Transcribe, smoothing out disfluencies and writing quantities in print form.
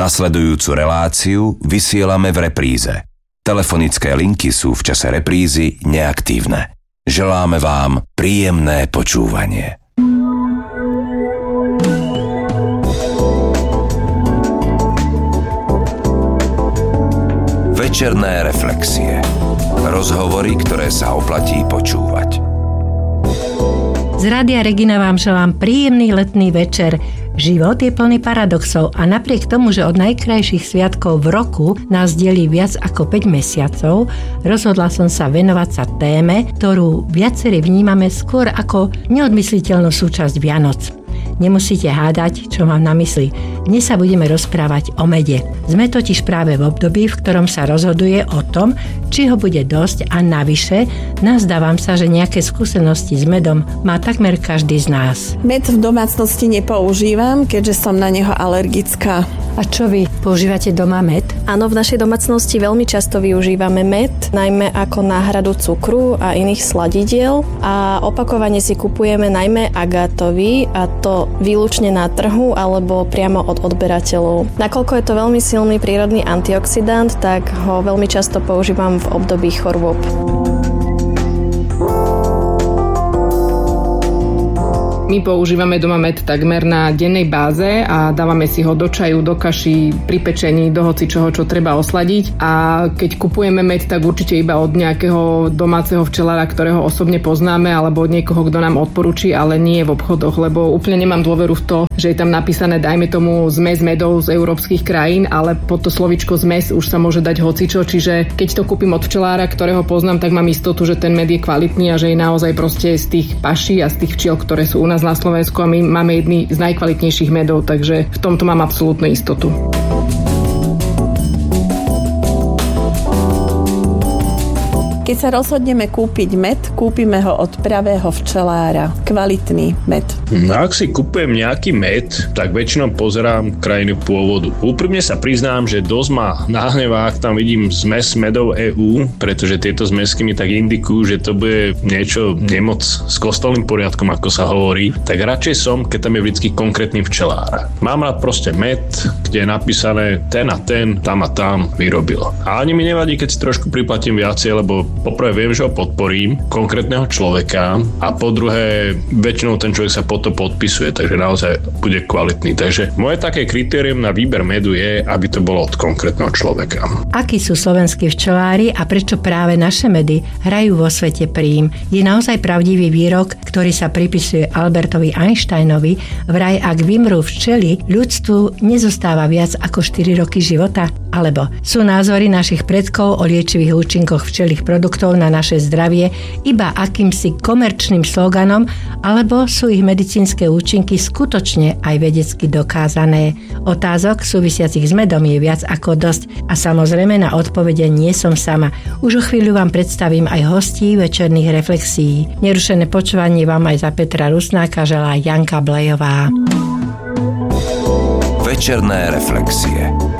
Nasledujúcu reláciu vysielame v repríze. Telefonické linky sú v čase reprízy neaktívne. Želáme vám príjemné počúvanie. Večerné reflexie. Rozhovory, ktoré sa oplatí počúvať. Z Rádia Regina vám želám príjemný letný večer. Život je plný paradoxov a napriek tomu, že od najkrajších sviatkov v roku nás delí viac ako 5 mesiacov, rozhodla som sa venovať sa téme, ktorú viacerí vnímame skôr ako neodmysliteľnú súčasť Vianoc. Nemusíte hádať, čo mám na mysli. Dnes sa budeme rozprávať o mede. Sme totiž práve v období, v ktorom sa rozhoduje o tom, či ho bude dosť a navyše nazdávam sa, že nejaké skúsenosti s medom má takmer každý z nás. Med v domácnosti nepoužívam, keďže som na neho alergická. A čo vy? Používate doma med? Áno, v našej domácnosti veľmi často využívame med, najmä ako náhradu cukru a iných sladidiel a opakovane si kupujeme najmä agátový a to výlučne na trhu alebo priamo od odberateľov. Nakoľko je to veľmi silný prírodný antioxidant, tak ho veľmi často používam v období chorôb. My používame doma med takmer na dennej báze a dávame si ho do čaju, do kaši, pri pečení, do hocičoho, čo treba osladiť. A keď kupujeme med, tak určite iba od nejakého domáceho včelára, ktorého osobne poznáme, alebo od niekoho, kto nám odporúči, ale nie v obchodoch, lebo úplne nemám dôveru v to, že je tam napísané, dajme tomu, zmes medov z európskych krajín, ale pod to slovičko zmes už sa môže dať hocičo, čiže keď to kúpim od včelára, ktorého poznám, tak mám istotu, že ten med je kvalitný a že je naozaj proste z tých paší a z tých včiel, ktoré sú u nás na Slovensku a my máme jedny z najkvalitnejších medov, takže v tomto mám absolútnu istotu. Keď sa rozhodneme kúpiť med, kúpime ho od pravého včelára. Kvalitný med. No, ak si kúpujem nejaký med, tak väčšinou pozerám krajiny pôvodu. Úprimne sa priznám, že dosť ma nahnevá, ak tam vidím zmes medov EÚ, pretože tieto zmesky mi tak indikujú, že to bude niečo nemoc s kostolným poriadkom, ako sa hovorí. Tak radšej som, keď tam je vždycky konkrétny včelár. Mám rád proste med, kde je napísané ten a ten, tam a tam vyrobilo. A ani mi nevadí, keď si trošku priplatím viacej, lebo poprvé viem, že ho podporím, konkrétneho človeka, a po druhé väčšinou ten človek sa po to podpisuje, takže naozaj bude kvalitný. Takže moje také kritérium na výber medu je, aby to bolo od konkrétneho človeka. Akí sú slovenskí včelári a prečo práve naše medy hrajú vo svete príjm? Je naozaj pravdivý výrok, ktorý sa pripisuje Albertovi Einsteinovi, vraj ak vymrú včely, ľudstvu nezostáva viac ako 4 roky života? Alebo sú názory našich predkov o liečivých účinkoch včelých produktov na naše zdravie iba akýmsi komerčným sloganom, alebo sú ich medicínske účinky skutočne aj vedecky dokázané? Otázok súvisiacich s medom je viac ako dosť a samozrejme na odpovede nie som sama. Už o chvíľu vám predstavím aj hostí večerných reflexií. Nerušené počúvanie vám aj za Petra Rusnáka želá Janka Blejová. Večerné reflexie.